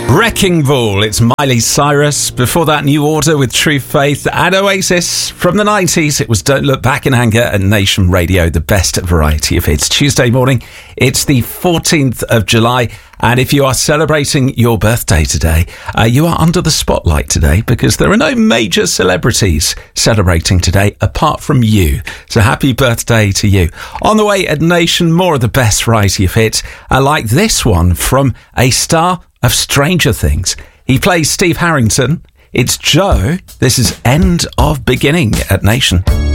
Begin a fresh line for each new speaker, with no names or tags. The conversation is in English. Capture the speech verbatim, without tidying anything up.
Wrecking Ball, it's Miley Cyrus. Before that, New Order with True Faith, and Oasis from the nineties. It was Don't Look Back in Anger at Nation Radio, the best variety of hits. Tuesday morning, it's the fourteenth of July, and if you are celebrating your birthday today, uh, you are under the spotlight today because there are no major celebrities celebrating today apart from you. So happy birthday to you. On the way at Nation, more of the best variety of hits, uh, like this one from a star of Stranger Things. He plays Steve Harrington. It's Joe. This is End of Beginning at Nation.